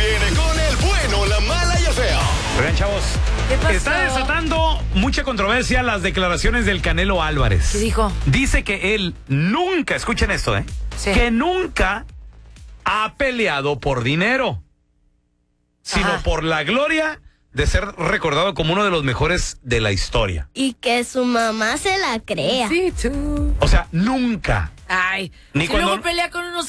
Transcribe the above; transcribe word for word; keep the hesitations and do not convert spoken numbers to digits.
viene con el bueno, la mala y el feo. Oigan, chavos, ¿Qué pasó? está desatando mucha controversia las declaraciones del Canelo Álvarez. ¿Qué dijo? Dice que él nunca, escuchen esto, ¿eh? Sí. Que nunca ha peleado por dinero, sino Ajá. por la gloria de ser recordado como uno de los mejores de la historia. Y que su mamá se la crea. Sí, tú. O sea, nunca. Ay, Ni si cuando- luego pelea con unos